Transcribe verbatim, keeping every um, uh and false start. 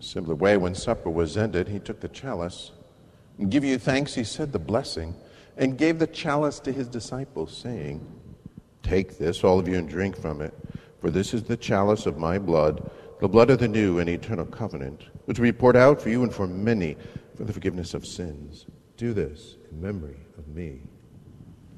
Similar way, when supper was ended, he took the chalice, and giving you thanks, he said the blessing, and gave the chalice to his disciples, saying, "Take this, all of you, and drink from it, for this is the chalice of my blood, the blood of the new and eternal covenant, which will be poured out for you and for many for the forgiveness of sins. Do this in memory of me."